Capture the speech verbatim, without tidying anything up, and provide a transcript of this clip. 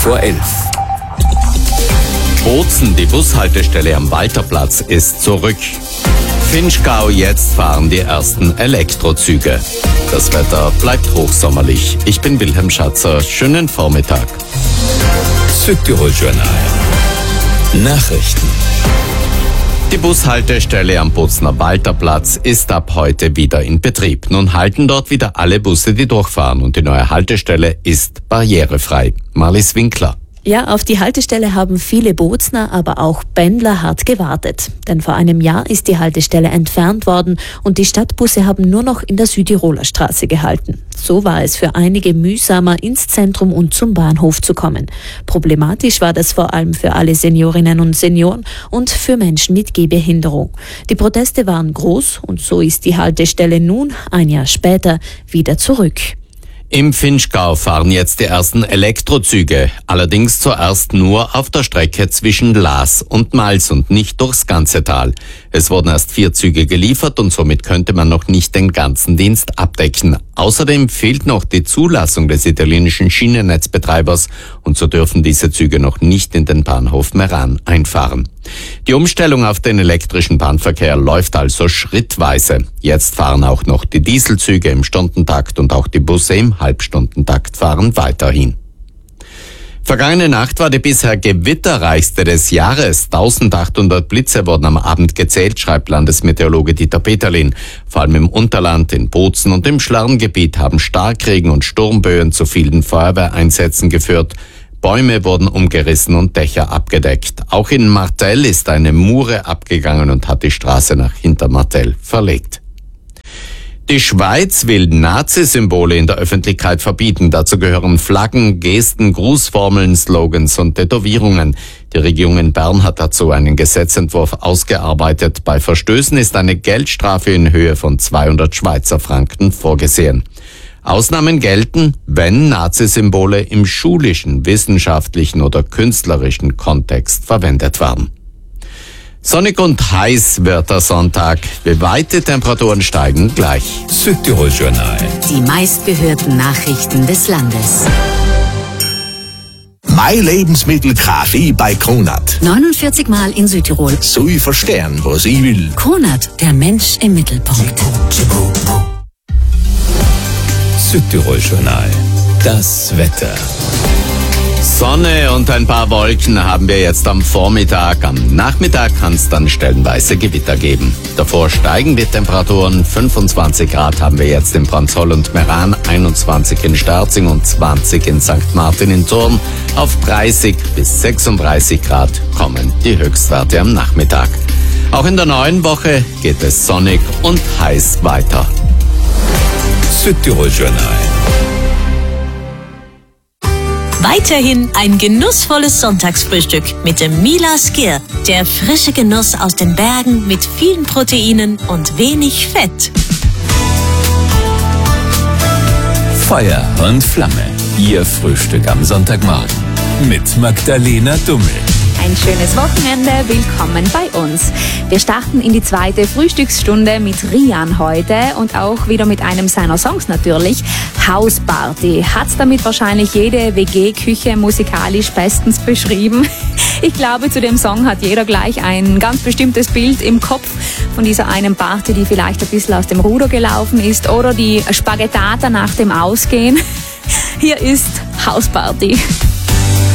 vor elf. Bozen, die Bushaltestelle am Walterplatz, ist zurück. Vinschgau, jetzt fahren die ersten Elektrozüge. Das Wetter bleibt hochsommerlich. Ich bin Wilhelm Schatzer. Schönen Vormittag. Südtirol-Journal. Nachrichten. Die Bushaltestelle am Bozener Walterplatz ist ab heute wieder in Betrieb. Nun halten dort wieder alle Busse, die durchfahren, und die neue Haltestelle ist barrierefrei. Marlies Winkler. Ja, auf die Haltestelle haben viele Bozner, aber auch Pendler hart gewartet. Denn vor einem Jahr ist die Haltestelle entfernt worden und die Stadtbusse haben nur noch in der Südtiroler Straße gehalten. So war es für einige mühsamer, ins Zentrum und zum Bahnhof zu kommen. Problematisch war das vor allem für alle Seniorinnen und Senioren und für Menschen mit Gehbehinderung. Die Proteste waren groß und so ist die Haltestelle nun, ein Jahr später, wieder zurück. Im Vinschgau fahren jetzt die ersten Elektrozüge, allerdings zuerst nur auf der Strecke zwischen Laas und Mals und nicht durchs ganze Tal. Es wurden erst vier Züge geliefert und somit könnte man noch nicht den ganzen Dienst abdecken. Außerdem fehlt noch die Zulassung des italienischen Schienennetzbetreibers und so dürfen diese Züge noch nicht in den Bahnhof Meran einfahren. Die Umstellung auf den elektrischen Bahnverkehr läuft also schrittweise. Jetzt fahren auch noch die Dieselzüge im Stundentakt und auch die Busse im Halbstundentakt fahren weiterhin. Vergangene Nacht war die bisher gewitterreichste des Jahres. eintausendachthundert Blitze wurden am Abend gezählt, schreibt Landesmeteorologe Dieter Peterlin. Vor allem im Unterland, in Bozen und im Schlarrengebiet haben Starkregen und Sturmböen zu vielen Feuerwehreinsätzen geführt. Bäume wurden umgerissen und Dächer abgedeckt. Auch in Martel ist eine Mure abgegangen und hat die Straße nach Hintermartel verlegt. Die Schweiz will Nazi-Symbole in der Öffentlichkeit verbieten. Dazu gehören Flaggen, Gesten, Grußformeln, Slogans und Tätowierungen. Die Regierung in Bern hat dazu einen Gesetzentwurf ausgearbeitet. Bei Verstößen ist eine Geldstrafe in Höhe von zweihundert Schweizer Franken vorgesehen. Ausnahmen gelten, wenn Nazi-Symbole im schulischen, wissenschaftlichen oder künstlerischen Kontext verwendet werden. Sonnig und heiß wird der Sonntag. Wie weit die Temperaturen steigen, gleich. Südtirol-Journal. Die meistgehörten Nachrichten des Landes. Mein Lebensmittel Kaffee bei Kronat. neunundvierzig Mal in Südtirol. So ich verstehen, was ich will. Kronat, der Mensch im Mittelpunkt. Südtirol-Journal. Das Wetter. Sonne und ein paar Wolken haben wir jetzt am Vormittag. Am Nachmittag kann es dann stellenweise Gewitter geben. Davor steigen die Temperaturen. fünfundzwanzig Grad haben wir jetzt in Branzoll und Meran, einundzwanzig in Sterzing und zwanzig in Sankt Martin in Thurn. Auf dreißig bis sechsunddreißig Grad kommen die Höchstwerte am Nachmittag. Auch in der neuen Woche geht es sonnig und heiß weiter. Südtirol-Journal. Weiterhin ein genussvolles Sonntagsfrühstück mit dem Mila Skir. Der frische Genuss aus den Bergen mit vielen Proteinen und wenig Fett. Feuer und Flamme. Ihr Frühstück am Sonntagmorgen. Mit Magdalena Dummel. Ein schönes Wochenende, willkommen bei uns. Wir starten in die zweite Frühstücksstunde mit Rian heute und auch wieder mit einem seiner Songs natürlich. Hausparty. Hat's damit wahrscheinlich jede W G-Küche musikalisch bestens beschrieben. Ich glaube, zu dem Song hat jeder gleich ein ganz bestimmtes Bild im Kopf von dieser einen Party, die vielleicht ein bisschen aus dem Ruder gelaufen ist oder die Spaghettata nach dem Ausgehen. Hier ist Hausparty.